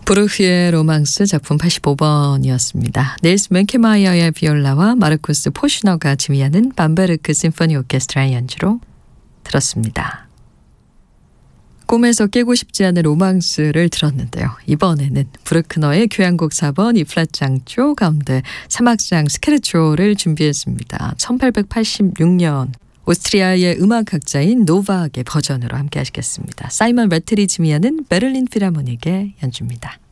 브루흐의 로망스 작품 85번이었습니다. 닐스 맨케마이어의 비올라와 마르쿠스 포슈너가 지휘하는 밤베르크 심포니 오케스트라의 연주로 들었습니다. 꿈에서 깨고 싶지 않은 로망스를 들었는데요. 이번에는 브루크너의 교향곡 4번 이플랫장조 가운데 3악장 스케르초를 준비했습니다. 1886년 오스트리아의 음악학자인 노바크의 버전으로 함께 하시겠습니다. 사이먼 매틀이 지휘하는 베를린 필하모닉의 연주입니다.